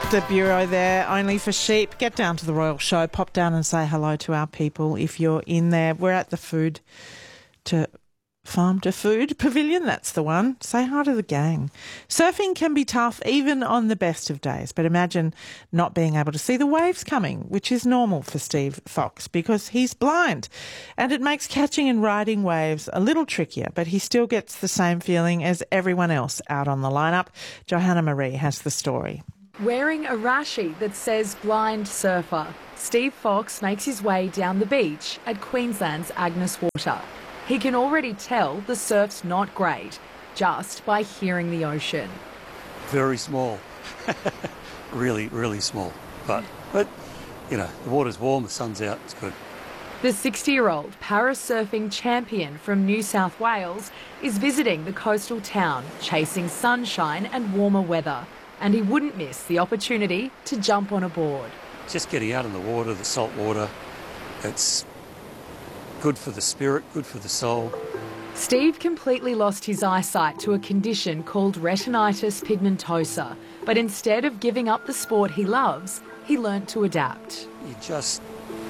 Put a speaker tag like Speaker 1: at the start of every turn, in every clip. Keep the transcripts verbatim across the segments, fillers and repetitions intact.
Speaker 1: The Bureau there, only for sheep. Get down to the Royal Show, pop down and say hello to our people if you're in there. We're at the food to farm to food pavilion, that's the one. Say hi to the gang. Surfing can be tough even on the best of days, but imagine not being able to see the waves coming, which is normal for Steve Fox because he's blind. And it makes catching and riding waves a little trickier, but he still gets the same feeling as everyone else out on the lineup. Johanna Marie has the story.
Speaker 2: Wearing a rashie that says blind surfer, Steve Fox makes his way down the beach at Queensland's Agnes Water. He can already tell the surf's not great just by hearing the ocean.
Speaker 3: Very small. really, really small. But, but, you know, the water's warm, the sun's out, it's good.
Speaker 2: The sixty-year-old parasurfing champion from New South Wales is visiting the coastal town, chasing sunshine and warmer weather. And he wouldn't miss the opportunity to jump on a board.
Speaker 3: Just getting out in the water, the salt water, it's good for the spirit, good for the soul.
Speaker 2: Steve completely lost his eyesight to a condition called retinitis pigmentosa, but instead of giving up the sport he loves, he learnt to adapt.
Speaker 3: You just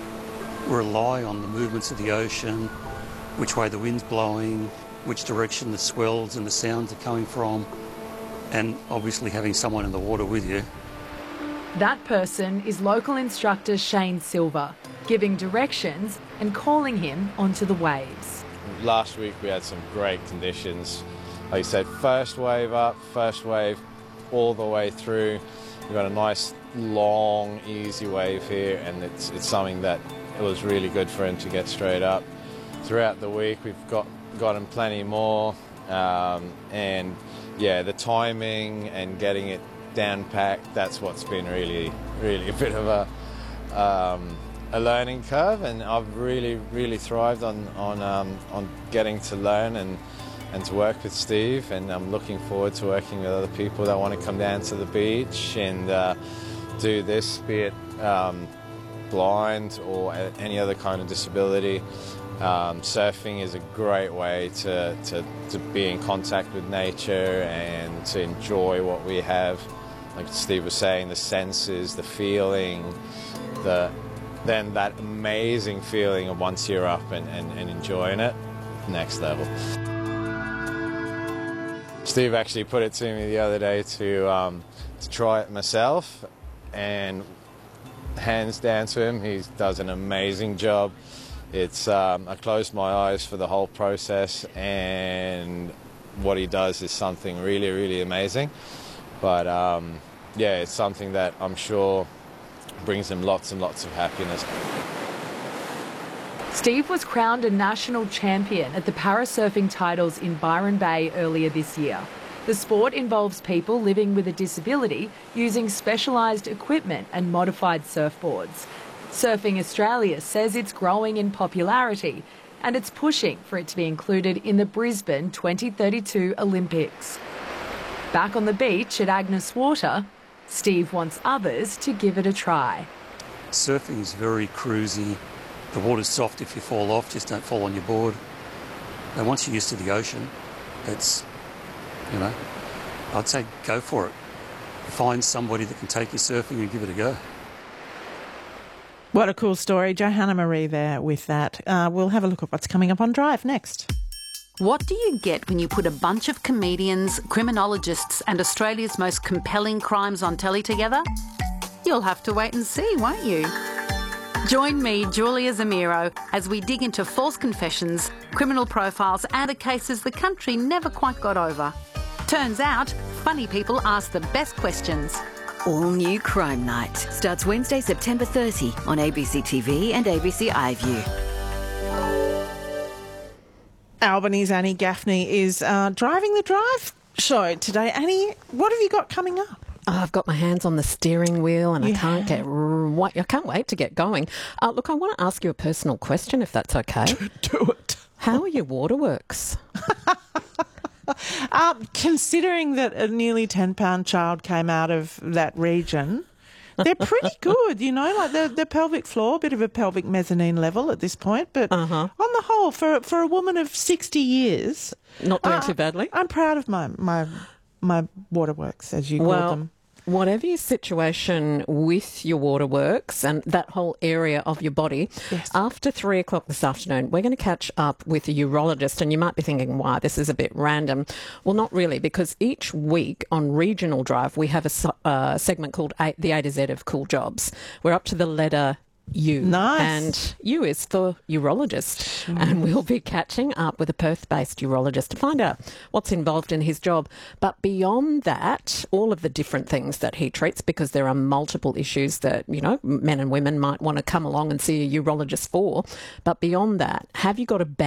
Speaker 3: rely on the movements of the ocean, which way the wind's blowing, which direction the swells and the sounds are coming from. And obviously having someone in the water with you.
Speaker 2: That person is local instructor Shane Silver, giving directions and calling him onto the waves.
Speaker 4: Last week we had some great conditions. Like you said, first wave up, first wave all the way through. We've got a nice, long, easy wave here, and it's, it's something that it was really good for him to get straight up. Throughout the week we've got gotten plenty more, um, and yeah, the timing and getting it down packed, that's what's been really, really a bit of a um, a learning curve, and I've really, really thrived on on um, on getting to learn and and to work with Steve, and I'm looking forward to working with other people that want to come down to the beach and uh, do this, be it um, blind or any other kind of disability. Um, surfing is a great way to, to, to be in contact with nature and to enjoy what we have. Like Steve was saying, the senses, the feeling, the, then that amazing feeling of once you're up and, and, and enjoying it, next level. Steve actually put it to me the other day to, um, to try it myself, and hands down to him, he does an amazing job. It's um, I closed my eyes for the whole process, and what he does is something really, really amazing. But um, yeah, it's something that I'm sure brings him lots and lots of happiness.
Speaker 2: Steve was crowned a national champion at the parasurfing titles in Byron Bay earlier this year. The sport involves people living with a disability using specialised equipment and modified surfboards. Surfing Australia says it's growing in popularity, and it's pushing for it to be included in the Brisbane twenty thirty-two Olympics. Back on the beach at Agnes Water, Steve wants others to give it a try.
Speaker 3: Surfing is very cruisy. The water's soft if you fall off, just don't fall on your board. And once you're used to the ocean, it's, you know, I'd say go for it. Find somebody that can take you surfing and give it a go.
Speaker 1: What a cool story. Johanna Marie there with that. Uh, we'll have a look at what's coming up on Drive next.
Speaker 5: What do you get when you put a bunch of comedians, criminologists and Australia's most compelling crimes on telly together? You'll have to wait and see, won't you? Join me, Julia Zamiro, as we dig into false confessions, criminal profiles and the cases the country never quite got over. Turns out, funny people ask the best questions.
Speaker 6: All new Crime Night starts Wednesday, September thirtieth on A B C T V and A B C iView.
Speaker 1: Albany's Annie Gaffney is uh, driving the Drive show today. Annie, what have you got coming up?
Speaker 7: Oh, I've got my hands on the steering wheel and
Speaker 1: Yeah.
Speaker 7: I can't get right. I can't wait to get going. Uh, look, I want to ask you a personal question, if that's okay.
Speaker 1: Do it.
Speaker 7: How are your waterworks?
Speaker 1: Um, considering that a nearly ten pound child came out of that region, they're pretty good, you know, like the, the pelvic floor, a bit of a pelvic mezzanine level at this point. But
Speaker 7: Uh-huh.
Speaker 1: on the whole, for for a woman of sixty years,
Speaker 7: Not doing
Speaker 1: uh,
Speaker 7: too badly?
Speaker 1: I'm proud of my, my, my waterworks, as you call
Speaker 7: Well,
Speaker 1: them.
Speaker 7: whatever your situation with your waterworks and that whole area of your body,
Speaker 1: Yes.
Speaker 7: after three o'clock this afternoon, we're going to catch up with a urologist. And you might be thinking, why, this is a bit random. Well, not really, because each week on Regional Drive, we have a so- uh, segment called a- the A to Z of Cool Jobs. We're up to the letter U.
Speaker 1: Nice.
Speaker 7: And U is for urologist. Mm. And we'll be catching up with a Perth-based urologist to find out what's involved in his job. But beyond that, all of the different things that he treats, because there are multiple issues that, you know, men and women might want to come along and see a urologist for. But beyond that, have you got a bad